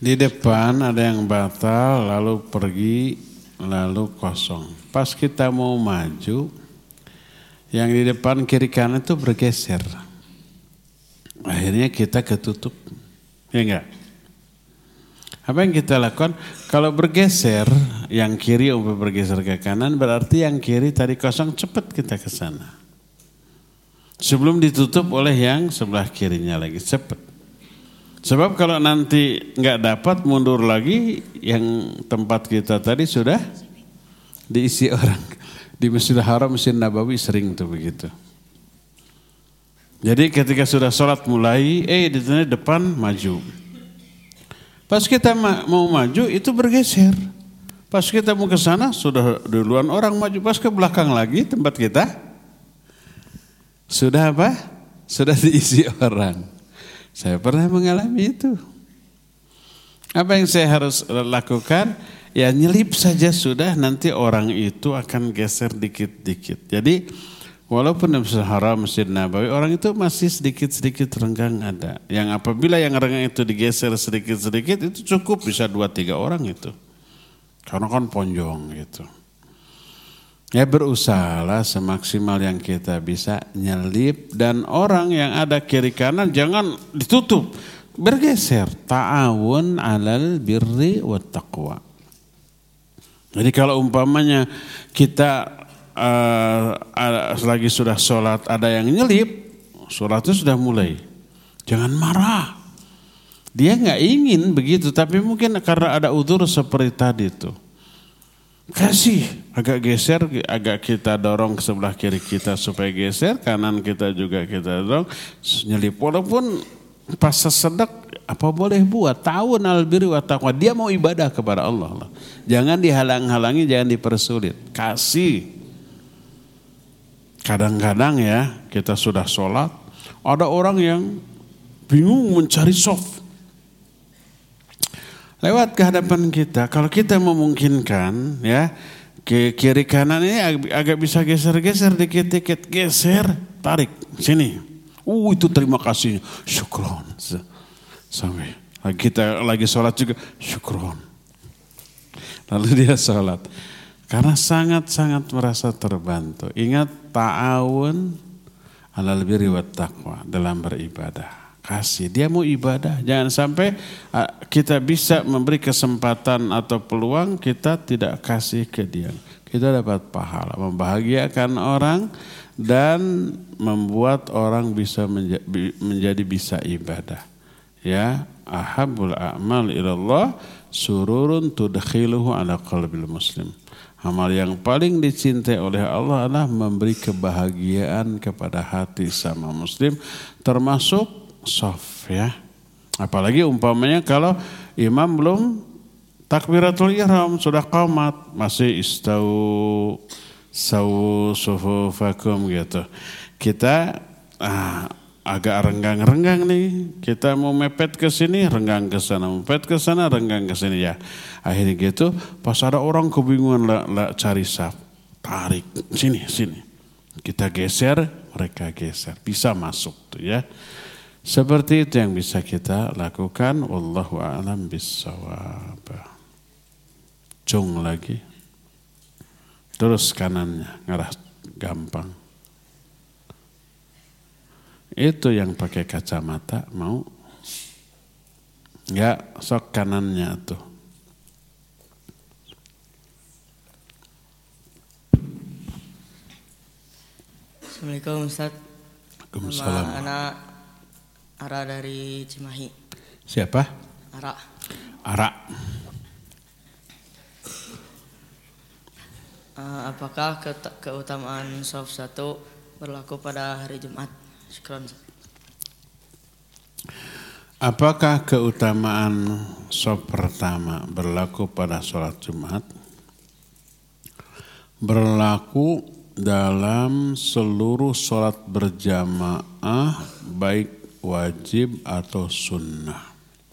Di depan ada yang batal, lalu pergi, lalu kosong. Pas kita mau maju, yang di depan kiri kanan itu bergeser. Akhirnya kita ketutup. Ya enggak? Apa yang kita lakukan? Kalau bergeser, yang kiri bergeser ke kanan, berarti yang kiri tadi kosong, cepat kita ke sana. Sebelum ditutup oleh yang sebelah kirinya lagi, cepat. Sebab kalau nanti nggak dapat mundur lagi, yang tempat kita tadi sudah diisi orang. Di Masjidil Haram, Masjid Nabawi sering tuh begitu. Jadi ketika sudah sholat mulai, di depan maju. Pas kita mau maju itu bergeser. Pas kita mau ke sana sudah duluan orang maju. Pas ke belakang lagi tempat kita sudah apa? Sudah diisi orang. Saya pernah mengalami itu. Apa yang saya harus lakukan? Ya nyelip saja sudah, nanti orang itu akan geser dikit-dikit. Jadi walaupun di Masjidil Haram, Masjid Nabawi, orang itu masih sedikit-sedikit renggang ada. Yang apabila yang renggang itu digeser sedikit-sedikit, itu cukup bisa 2-3 orang itu. Karena kan ponjong gitu. Ya berusahalah semaksimal yang kita bisa nyelip, dan orang yang ada kiri kanan jangan ditutup, bergeser. Ta'awun 'alal birri wat taqwa. Jadi kalau umpamanya kita lagi sudah sholat ada yang nyelip, sholatnya sudah mulai, jangan marah. Dia nggak ingin begitu, tapi mungkin karena ada udzur seperti tadi itu. Kasih agak geser, agak kita dorong ke sebelah kiri kita supaya geser, kanan kita juga kita dorong, nyelip. Walaupun pas sesedek apa boleh buat, ta'awun 'alal birri wat taqwa. Dia mau ibadah kepada Allah. Jangan dihalang-halangi, jangan dipersulit. Kasih. Kadang-kadang ya kita sudah sholat, ada orang yang bingung mencari soft. Lewat ke hadapan kita, kalau kita memungkinkan ya, ke kiri kanan ini agak bisa geser-geser dikit-dikit, geser, tarik sini. Itu terima kasih, syukron. Sampai kita lagi sholat juga, syukron. Lalu dia sholat, karena sangat-sangat merasa terbantu. Ingat ta'awun 'alal birri wat taqwa dalam beribadah. Kasih, dia mau ibadah. Jangan sampai kita bisa memberi kesempatan atau peluang kita tidak kasih ke dia. Kita dapat pahala, membahagiakan orang dan membuat orang bisa menjadi bisa ibadah. Ya, ahabbul a'mal ilallah sururun tudkhiluhu ala qalbil muslim. Amal yang paling dicintai oleh Allah adalah memberi kebahagiaan kepada hati sama muslim, termasuk soft ya. Apalagi umpamanya kalau imam belum takbiratul ihram, sudah qamat, masih istau sawu sufufakum gitu. Kita agak renggang-renggang nih. Kita mau mepet ke sini, renggang ke sana, mepet ke sana, renggang ke sini ya. Akhirnya gitu, pas ada orang kebingungan lah cari saf, tarik sini. Kita geser, mereka geser, bisa masuk tuh ya. Seperti itu yang bisa kita lakukan. Wallahu a'lam bissawab. Cung lagi. Terus kanannya, ngarah gampang. Itu yang pakai kacamata mau? Ya, sok kanannya tuh. Assalamualaikum Ustaz. Waalaikumsalam. Anak Ara dari Cimahi. Siapa? Ara. Apakah keutamaan shaf 1 berlaku pada hari Jumat? Syukran. Apakah keutamaan shaf pertama berlaku pada sholat Jumat? Berlaku dalam seluruh sholat berjamaah, baik wajib atau sunnah.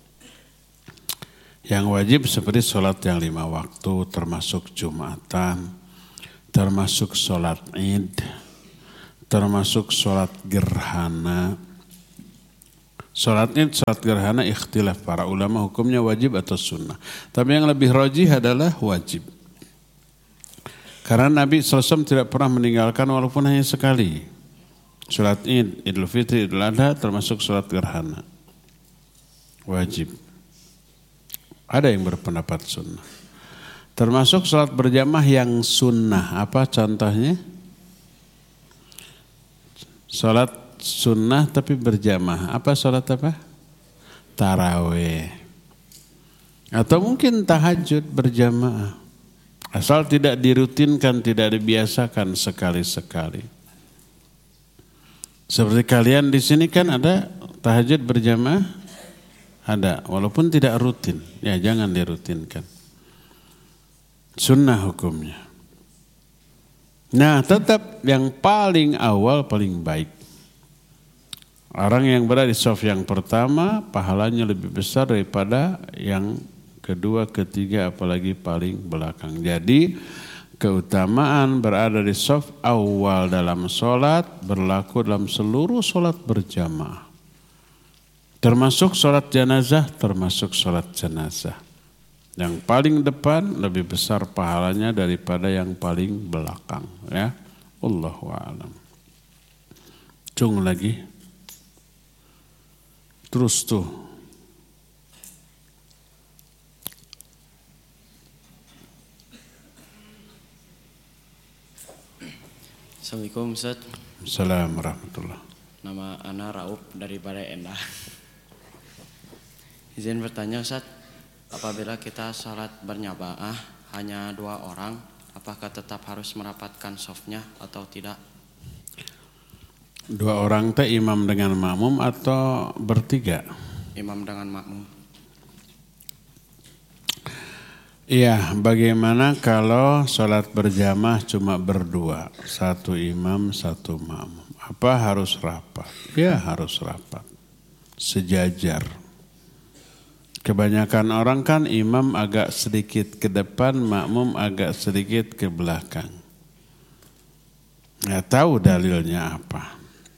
Yang wajib seperti sholat yang 5 waktu, termasuk Jumatan, termasuk sholat Id, termasuk sholat gerhana, Sholat gerhana ikhtilaf para ulama hukumnya wajib atau sunnah. Tapi yang lebih rajih adalah wajib. Karena Nabi SAW tidak pernah meninggalkan walaupun hanya sekali. Sholat Id, Idul Fitri, Idul Adha termasuk sholat gerhana. Wajib. Ada yang berpendapat sunnah. Termasuk sholat berjamaah yang sunnah. Apa contohnya? Sholat sunnah tapi berjamaah. Apa sholat apa? Tarawih. Atau mungkin tahajud berjamaah. Asal tidak dirutinkan, tidak dibiasakan sekali-sekali. Seperti kalian di sini kan ada tahajud berjamaah? Ada, walaupun tidak rutin. Ya jangan dirutinkan. Sunnah hukumnya. Nah tetap yang paling awal paling baik. Orang yang berada di shaf yang pertama pahalanya lebih besar daripada yang kedua, ketiga, apalagi paling belakang. Jadi keutamaan berada di shaf awal dalam sholat berlaku dalam seluruh sholat berjamaah. Termasuk sholat jenazah, termasuk sholat jenazah. Yang paling depan lebih besar pahalanya daripada yang paling belakang. Ya, Allahu a'lam. Cung lagi. Terus tuh. Assalamualaikum Ustaz. Assalamualaikum warahmatullahi. Nama Ana Raup dari Balai Endah. Izin bertanya Ustaz, apabila kita salat berjamaah hanya 2 orang, apakah tetap harus merapatkan shafnya atau tidak? 2 orang teh imam dengan makmum atau bertiga? Imam dengan makmum. Iya, bagaimana kalau sholat berjamaah cuma berdua, 1 imam, 1 makmum? Apa harus rapat? Ya harus rapat, sejajar. Kebanyakan orang kan imam agak sedikit ke depan, makmum agak sedikit ke belakang. Nggak tahu dalilnya apa.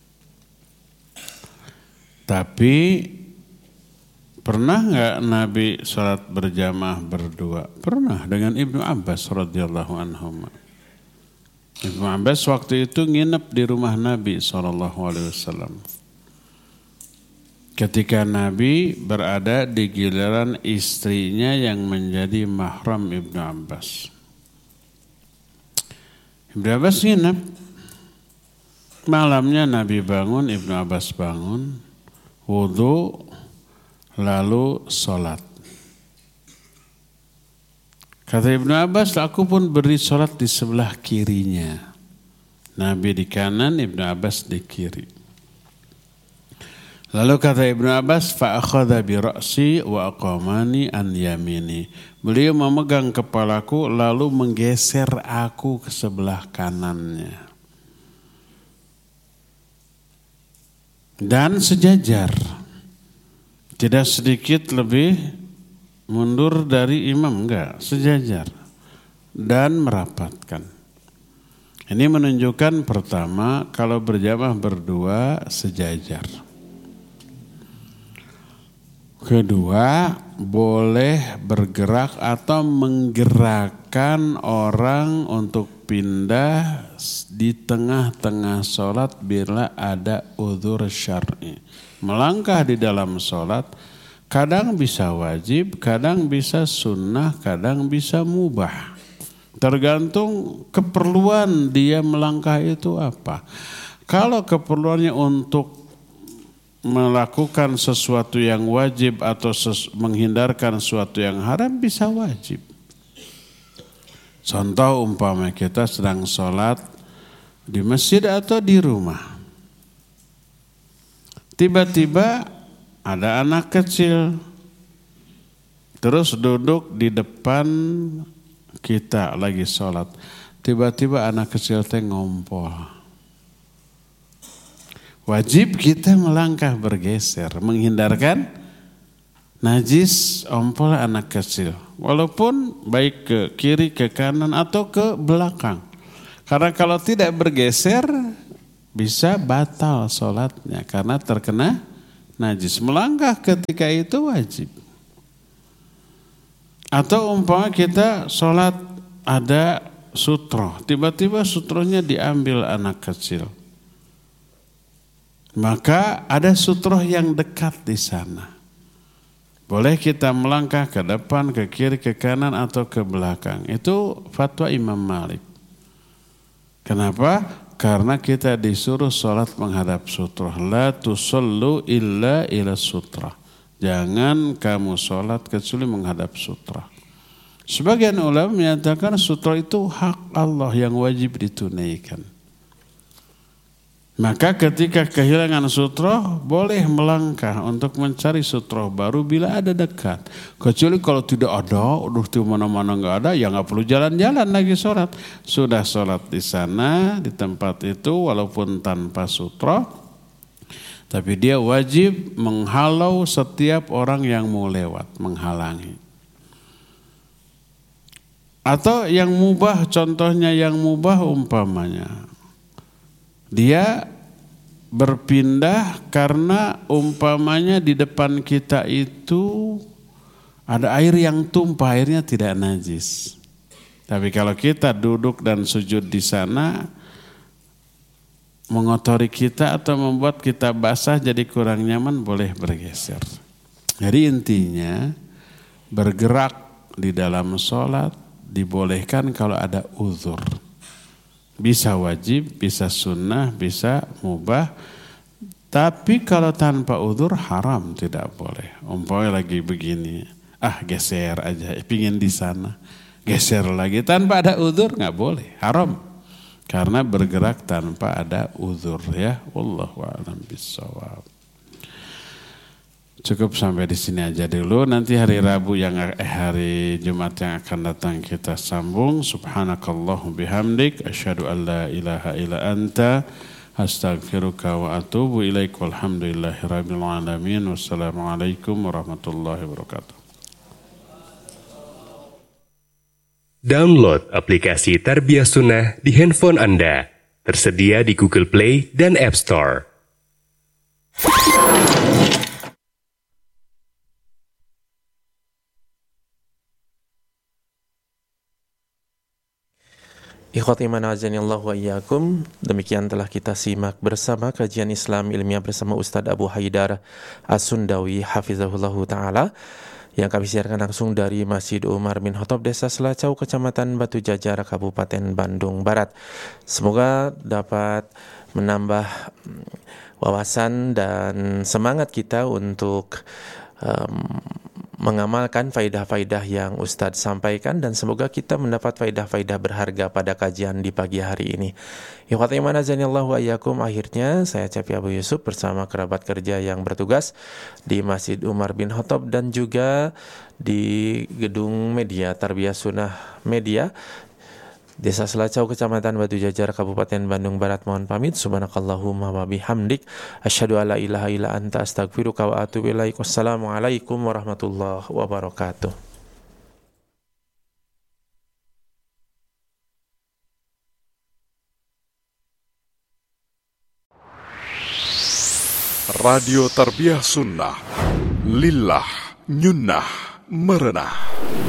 Tapi pernah nggak Nabi sholat berjamaah berdua? Pernah dengan Ibnu Abbas radhiyallahu anhu. Ibnu Abbas waktu itu nginep di rumah Nabi SAW. Ketika Nabi berada di giliran istrinya yang menjadi mahram Ibnu Abbas. Ibnu Abbas nginep. Malamnya Nabi bangun, Ibnu Abbas bangun, wudu, lalu sholat. Kata Ibnu Abbas, aku pun beri sholat di sebelah kirinya. Nabi di kanan, Ibnu Abbas di kiri. Lalu kata Ibnu Abbas, fa'akhadha bi ra'si wa aqamani an yamini. Beliau memegang kepalaku lalu menggeser aku ke sebelah kanannya. Dan sejajar. Tidak sedikit lebih mundur dari imam, enggak, sejajar. Dan merapatkan. Ini menunjukkan pertama, kalau berjamaah berdua sejajar. Kedua, boleh bergerak atau menggerakkan orang untuk pindah di tengah-tengah sholat bila ada udzur syar'i. Melangkah di dalam sholat kadang bisa wajib, kadang bisa sunnah, kadang bisa mubah. Tergantung keperluan dia melangkah itu apa. Kalau keperluannya untuk melakukan sesuatu yang wajib atau menghindarkan sesuatu yang haram bisa wajib. Contoh umpama kita sedang sholat di masjid atau di rumah. Tiba-tiba ada anak kecil terus duduk di depan kita lagi sholat. Tiba-tiba anak kecil teh ngompol. Wajib kita melangkah bergeser, menghindarkan najis ompol anak kecil. Walaupun baik ke kiri, ke kanan, atau ke belakang. Karena kalau tidak bergeser, bisa batal sholatnya. Karena terkena najis. Melangkah ketika itu wajib. Atau umpama kita sholat ada sutroh, tiba-tiba sutrohnya diambil anak kecil. Maka ada sutroh yang dekat di sana. Boleh kita melangkah ke depan, ke kiri, ke kanan atau ke belakang. Itu fatwa Imam Malik. Kenapa? Karena kita disuruh sholat menghadap sutroh. La tusallu illa ila sutrah. Jangan kamu sholat kecuali menghadap sutrah. Sebagian ulama menyatakan sutrah itu hak Allah yang wajib ditunaikan. Maka ketika kehilangan sutroh, boleh melangkah untuk mencari sutroh baru bila ada dekat. Kecuali kalau tidak ada, udah di mana-mana nggak ada, ya nggak perlu jalan-jalan lagi sholat. Sudah sholat di sana, di tempat itu, walaupun tanpa sutroh. Tapi dia wajib menghalau setiap orang yang mau lewat, menghalangi. Atau yang mubah, contohnya yang mubah umpamanya. Dia berpindah karena umpamanya di depan kita itu ada air yang tumpah, airnya tidak najis. Tapi kalau kita duduk dan sujud di sana, mengotori kita atau membuat kita basah jadi kurang nyaman, boleh bergeser. Jadi intinya bergerak di dalam sholat dibolehkan kalau ada uzur. Bisa wajib, bisa sunnah, bisa mubah. Tapi kalau tanpa uzur haram, tidak boleh. Umpamanya lagi begini, geser aja, pingin di sana, geser lagi tanpa ada uzur nggak boleh, haram. Karena bergerak tanpa ada uzur ya. Wallahu a'lam bishawab. Cukup sampai di sini aja dulu. Nanti hari Rabu hari Jumat yang akan datang kita sambung. Subhanakallahum bihamdik asyhadu an la ilaha illa anta astaghfiruka wa atubu ilaik. Walhamdulillahirabbil alamin. Wassalamualaikum warahmatullahi wabarakatuh. Download aplikasi Tarbiyah Sunnah di handphone Anda. Tersedia di Google Play dan App Store. Ikhwati iman azanillahu wa iyyakum. Demikian telah kita simak bersama kajian Islam ilmiah bersama Ustadz Abu Haidar As-Sundawi hafizahullahu ta'ala, yang kami siarkan langsung dari Masjid Umar bin Khattab, Desa Selacau, Kecamatan Batu Jajar, Kabupaten Bandung Barat. Semoga dapat menambah wawasan dan semangat kita untuk mengamalkan faidah-faidah yang Ustadz sampaikan, dan semoga kita mendapat faidah-faidah berharga pada kajian di pagi hari ini. Ikhwati iman azanillahu wa iyyakum. Akhirnya saya Capi Abu Yusuf bersama kerabat kerja yang bertugas di Masjid Umar bin Khattab dan juga di gedung media Tarbiyah Sunnah Media Desa Selacau, Kecamatan Batu Jajar, Kabupaten Bandung Barat. Mohon pamit. Subhanakallahumma wa bihamdik asyhadu alla ilaha illa anta astaghfiruka wa atubu ilaik. Wassalamualaikum warahmatullahi wabarakatuh. Radio Tarbiyah Sunnah Lillah Nyunnah Merenah.